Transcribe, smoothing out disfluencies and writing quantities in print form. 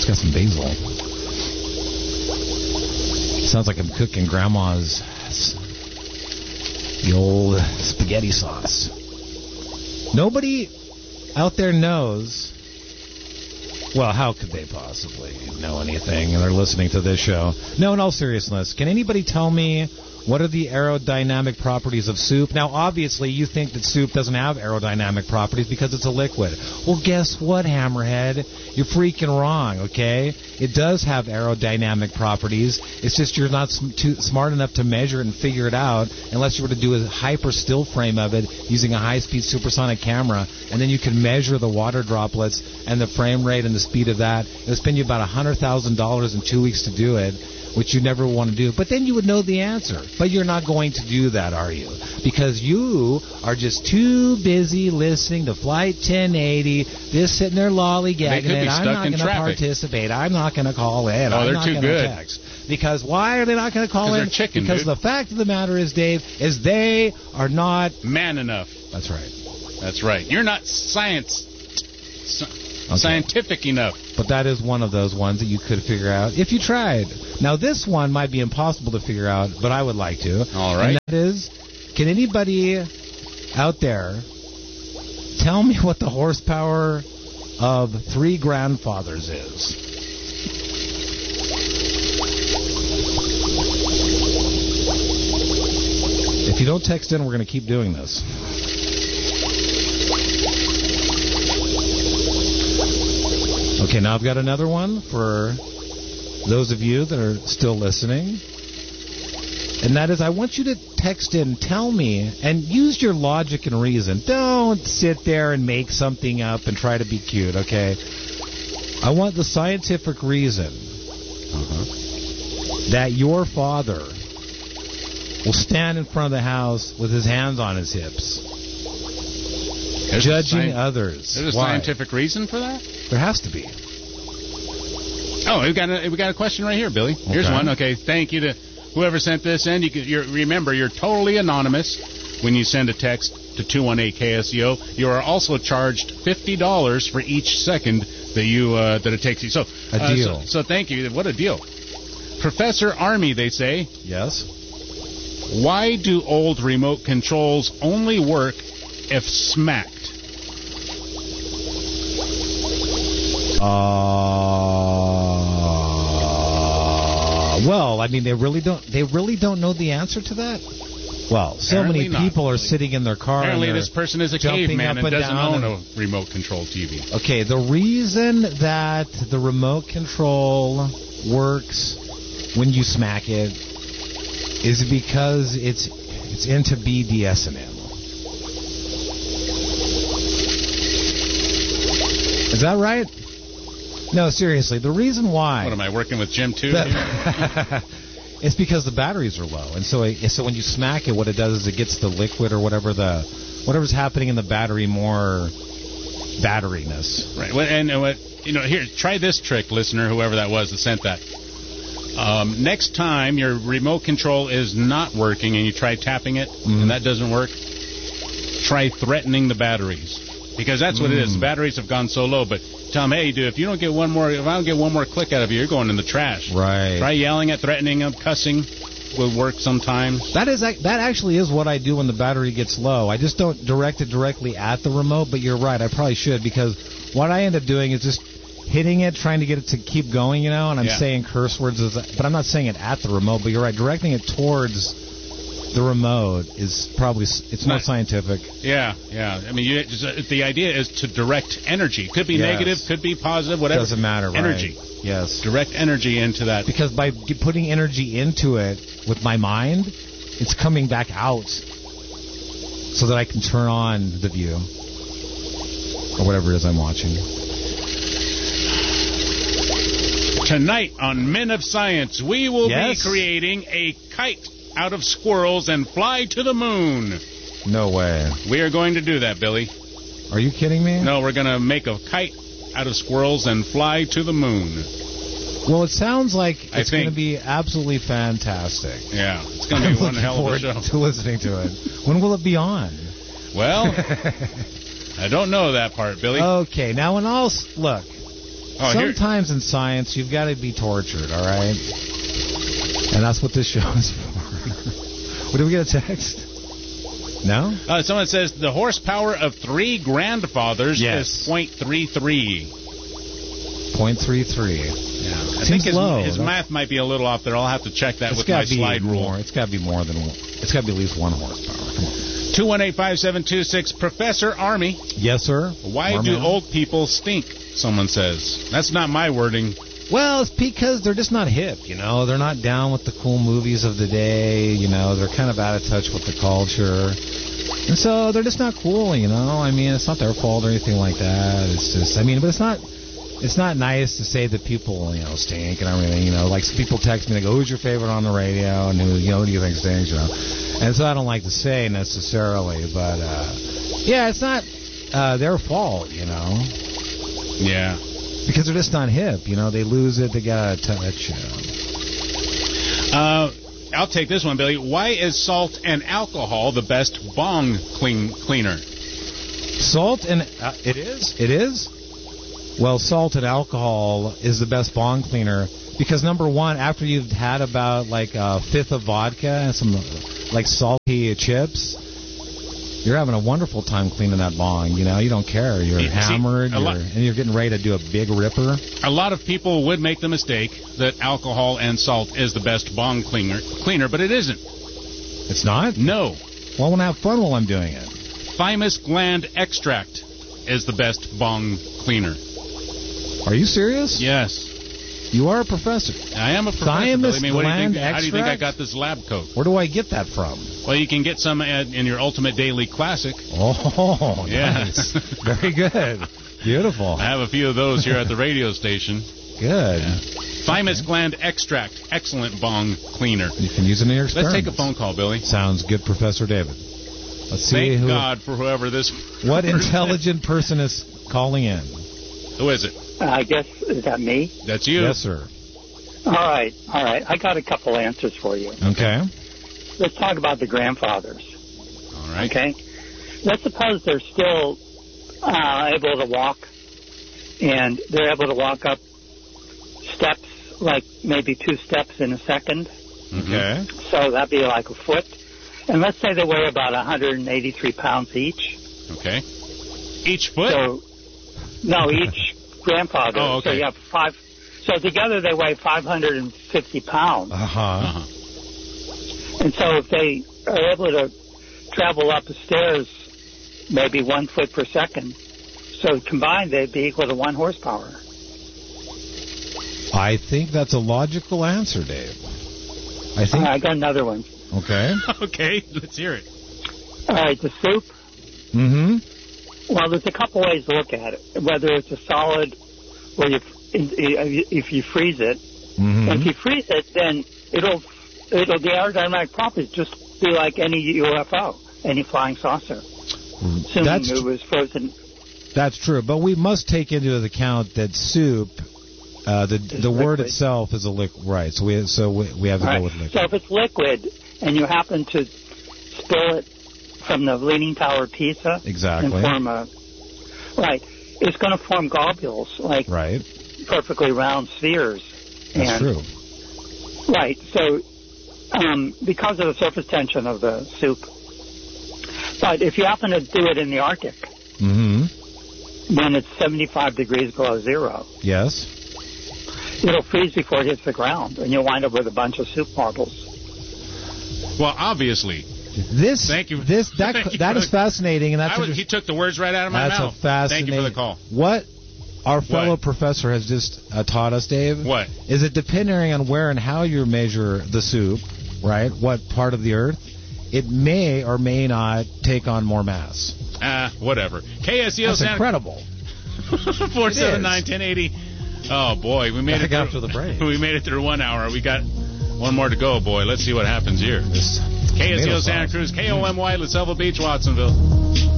got some basil. Sounds like I'm cooking Grandma's the old spaghetti sauce. Nobody out there knows. Well, how could they possibly know anything? And they're listening to this show. No, in all seriousness, can anybody tell me what are the aerodynamic properties of soup? Now, obviously, you think that soup doesn't have aerodynamic properties because it's a liquid. Well, guess what, Hammerhead? You're freaking wrong, okay? It does have aerodynamic properties. It's just you're not too smart enough to measure it and figure it out unless you were to do a hyper still frame of it using a high-speed supersonic camera, and then you can measure the water droplets and the frame rate and the speed of that. It'll spend you about $100,000 in 2 weeks to do it, which you never want to do. But then you would know the answer. But you're not going to do that, are you? Because you are just too busy listening to Flight 1080, just sitting there lollygagging it. I'm not going to participate. I'm not going to call in. Oh, I'm they're not too going to good. text. Because why are they not going to call in? They're chicken, because dude. the fact of the matter is, Dave, is they are not man enough. That's right. That's right. You're not scientific enough. But that is one of those ones that you could figure out if you tried. Now, this one might be impossible to figure out, but I would like to. All right. And that is, can anybody out there tell me what the horsepower of 3 grandfathers is? If you don't text in, we're going to keep doing this. Okay, now I've got another one for those of you that are still listening. And that is, I want you to text in, tell me, and use your logic and reason. Don't sit there and make something up and try to be cute, okay? I want the scientific reason that your father will stand in front of the house with his hands on his hips, judging others. There's a scientific reason for that? There has to be. Oh, we got a question right here, Billy. Here's one. Okay, thank you to whoever sent this in. Remember, you're totally anonymous when you send a text to 218-KSEO. You are also charged $50 for each second that it takes you. So a deal. So thank you. What a deal. Professor Army, they say. Yes. Why do old remote controls only work if smacked? Well, I mean, they really don't know the answer to that. Well, so Apparently many people are sitting in their car. Apparently, this person is a caveman and doesn't own a remote control TV. Okay, the reason that the remote control works when you smack it is because it's into BDSM. Is that right? No, seriously. The reason why... What, am I working with Jim, too? It's because the batteries are low. And so when you smack it, what it does is it gets the liquid or whatever's happening in the battery more batteryness. Right. Here, try this trick, listener, whoever that was that sent that. Next time your remote control is not working and you try tapping it and that doesn't work, try threatening the batteries. Because that's what it is. The batteries have gone so low, but tell them, hey, dude, if I don't get one more click out of you, you're going in the trash. Right. Try yelling at, threatening them, cussing will work sometimes. That actually is what I do when the battery gets low. I just don't direct it directly at the remote, but you're right, I probably should, because what I end up doing is just hitting it, trying to get it to keep going, and I'm saying curse words, but I'm not saying it at the remote, but you're right, directing it towards the remote is probably, it's more scientific. Yeah. I mean, the idea is to direct energy. Could be negative, could be positive, whatever. Doesn't matter, energy. Right. Yes. Direct energy into that. Because by putting energy into it with my mind, it's coming back out so that I can turn on the view or whatever it is I'm watching. Tonight on Men of Science, we will be creating a kite out of squirrels and fly to the moon. No way. We are going to do that, Billy. Are you kidding me? No, we're going to make a kite out of squirrels and fly to the moon. Well, it sounds like it's going to be absolutely fantastic. Yeah, it's going to be one hell of a show. To listening to it. When will it be on? Well, I don't know that part, Billy. Okay, now look, Oh, sometimes in science, you've got to be tortured, all right? And that's what this show is for. Did we get a text? No? Someone says the horsepower of 3 grandfathers is 0.33. 0.33. Yeah. I Seems think low. his math might be a little off there. I'll have to check that with my slide rule. It's got to be more than one. It's got to be at least 1 horsepower. Come on. 218-5726. Professor Army. Yes, sir. Why do old people stink? Someone says. That's not my wording. Well, it's because they're just not hip, you know. They're not down with the cool movies of the day, you know. They're kind of out of touch with the culture. And so they're just not cool, you know. I mean, it's not their fault or anything like that. It's just, I mean, but it's not nice to say that people, you know, stink and everything, you know. Like, people text me, they go, who's your favorite on the radio? And who do you think stinks, you know. And so I don't like to say necessarily, but, yeah, it's not their fault, you know. Yeah. Because they're just not hip, you know. They lose it, they got to touch. I'll take this one, Billy. Why is salt and alcohol the best bong cleaner? Salt and... it is? It is? Well, salt and alcohol is the best bong cleaner because, number one, after you've had about like a fifth of vodka and some like salty chips, you're having a wonderful time cleaning that bong. You know, you don't care. You're hammered, and you're getting ready to do a big ripper. A lot of people would make the mistake that alcohol and salt is the best bong cleaner, but it isn't. It's not? No. Well, I want to have fun while I'm doing it. Thymus gland extract is the best bong cleaner. Are you serious? Yes. You are a professor. I am a professor. Thymus I mean, gland extract? How do you think I got this lab coat? Where do I get that from? Well, you can get some in your Ultimate Daily Classic. Oh, yeah. Nice. Very good. Beautiful. I have a few of those here at the radio station. Good. Yeah. Thymus gland extract. Excellent bong cleaner. You can use it in your experiments. Let's take a phone call, Billy. Sounds good, Professor David. Let's see. Thank God for whoever this... What intelligent person is calling in? Who is it? I guess, is that me? That's you. Yes, sir. All right. I got a couple answers for you. Okay. Let's talk about the grandfathers. All right. Okay? Let's suppose they're still able to walk, and they're able to walk up steps, like maybe 2 steps in a second. Okay. So that'd be like a foot. And let's say they weigh about 183 pounds each. Okay. Each foot? So, no, each grandfather. Oh, okay. So you have 5. So together they weigh 550 pounds. Uh-huh. And so if they are able to travel up the stairs maybe 1 foot per second, so combined they'd be equal to 1 horsepower. I think that's a logical answer, Dave. I got another one. Okay. Okay, let's hear it. All right, the soup. Mm-hmm. Well, there's a couple ways to look at it. Whether it's a solid, or if you freeze it. Mm-hmm. And if you freeze it, then it'll the aerodynamic properties just be like any UFO, any flying saucer. Assuming it was frozen. That's true, but we must take into account that soup, the word itself is a liquid, right? So we have to go with liquid. So if it's liquid and you happen to spill it from the Leaning Tower of Pisa, exactly, and form it's going to form globules, like perfectly round spheres. That's true. Right. So because of the surface tension of the soup. But if you happen to do it in the Arctic, when it's 75 degrees below zero, yes, it'll freeze before it hits the ground, and you'll wind up with a bunch of soup marbles. Well, obviously. Thank you. That is fascinating, and he took the words right out of my mouth. That's a fascinating. Thank you for the call. What our fellow professor has just taught us, Dave. What is it? Depending on where and how you measure the soup, right? What part of the Earth, it may or may not take on more mass. Whatever. KSEO. That's incredible. 479-1080. Oh boy, we made it after the break. We made it through 1 hour. We got one more to go, boy. Let's see what happens here. KSEO Santa Cruz, KOMY, La Selva Beach, Watsonville.